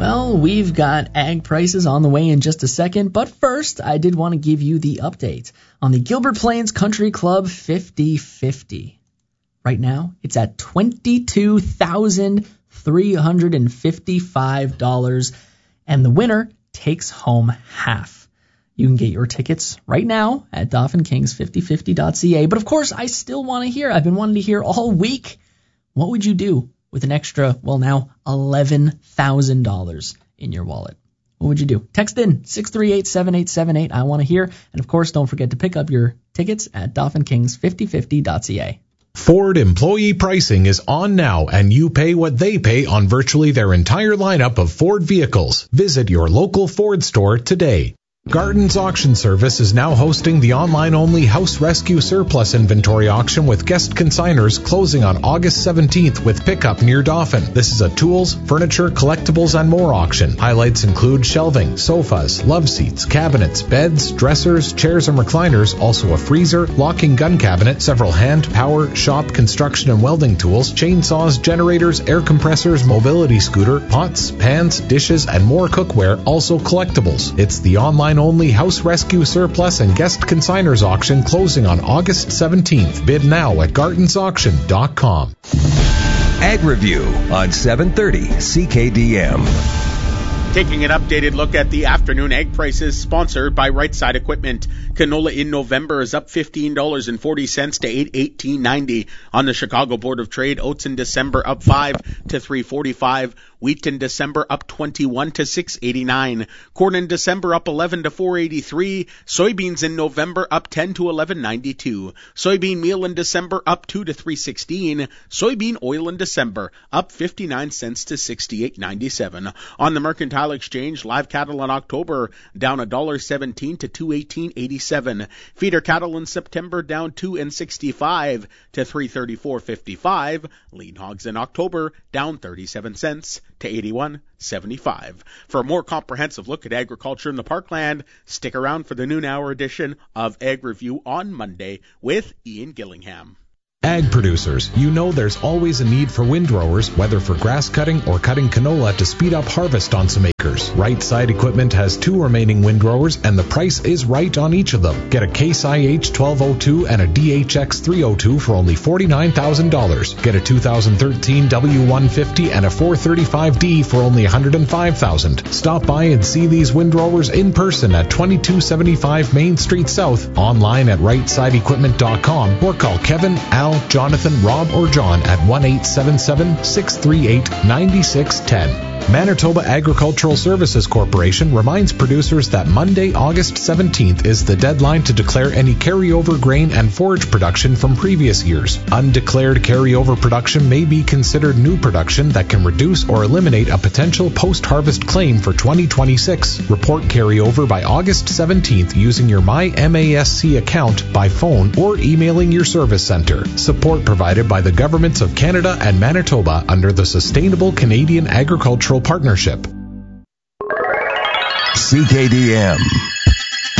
Well, we've got ag prices on the way in just a second, but first, I did want to give you the update on the Gilbert Plains Country Club 50/50. Right now, it's at $22,355, and the winner takes home half. You can get your tickets right now at DaffinKings5050.ca, but of course, I still want to hear. I've been wanting to hear all week. What would you do with an extra, well, now $11,000 in your wallet? What would you do? Text in 638-7878. I want to hear. And of course, don't forget to pick up your tickets at DaffinKings5050.ca. Ford employee pricing is on now, and you pay what they pay on virtually their entire lineup of Ford vehicles. Visit your local Ford store today. Garden's Auction Service is now hosting the online-only House Rescue Surplus Inventory Auction with guest consigners closing on August 17th with pickup near Dauphin. This is a tools, furniture, collectibles, and more auction. Highlights include shelving, sofas, love seats, cabinets, beds, dressers, chairs, and recliners, also a freezer, locking gun cabinet, several hand, power, shop, construction, and welding tools, chainsaws, generators, air compressors, mobility scooter, pots, pans, dishes, and more cookware, also collectibles. It's the online only House Rescue Surplus and Guest Consigners Auction closing on August 17th. Bid now at gartensauction.com. Ag Review on 730 CKDM. Taking an updated look at the afternoon egg prices, sponsored by Right Side Equipment. Canola in November is up $15.40 to $8.1890 on the Chicago Board of Trade. Oats in December up $5 to $3.45. Wheat in December up $21 to $6.89. Corn in December up $11 to $4.83. Soybeans in November up $10 to $11.92. Soybean meal in December up $2 to $3.16. Soybean oil in December up 59 cents to $68.97. On the Mercantile Exchange, live cattle in October down $1.17 to $218.87. Feeder cattle in September down $2.65 to $334.55. Lean hogs in October down 37 cents to 81.75. For a more comprehensive look at agriculture in the Parkland, stick around for the noon hour edition of Ag Review on Monday with Ian Gillingham. Ag producers, you know there's always a need for windrowers, whether for grass cutting or cutting canola to speed up harvest on some acres. Right Side Equipment has 2 remaining windrowers, and the price is right on each of them. Get a Case IH 1202 and a DHX 302 for only $49,000. Get a 2013 W150 and a 435D for only $105,000. Stop by and see these windrowers in person at 2275 Main Street South, online at rightsideequipment.com, or call Kevin, Al, Jonathan, Rob, or John at 1-877-638-9610. Manitoba Agricultural Services Corporation reminds producers that Monday, August 17th is the deadline to declare any carryover grain and forage production from previous years. Undeclared carryover production may be considered new production that can reduce or eliminate a potential post-harvest claim for 2026. Report carryover by August 17th using your MyMASC account by phone or emailing your service center. Support provided by the governments of Canada and Manitoba under the Sustainable Canadian Agricultural Partnership. CKDM.